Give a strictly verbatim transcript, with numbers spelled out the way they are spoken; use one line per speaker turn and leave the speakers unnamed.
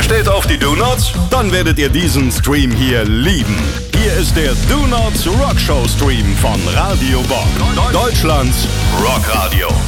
steht auf die Do-Nots? Dann werdet ihr diesen Stream hier lieben. Hier ist der Do-Nots Rockshow Stream von Radio Bock. Deutschlands Rockradio.